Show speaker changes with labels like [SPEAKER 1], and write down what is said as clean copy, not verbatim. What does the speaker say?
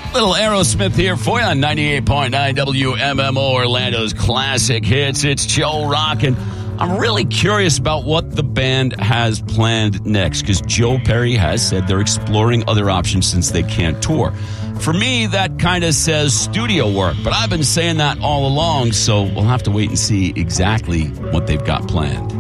[SPEAKER 1] Little Aerosmith here for you on 98.9 WMMO, Orlando's classic hits. It's Joe Rock, and I'm really curious about what the band has planned next, because Joe Perry has said they're exploring other options since they can't tour. For me, that kind of says studio work, but I've been saying that all along, so we'll have to wait and see exactly what they've got planned.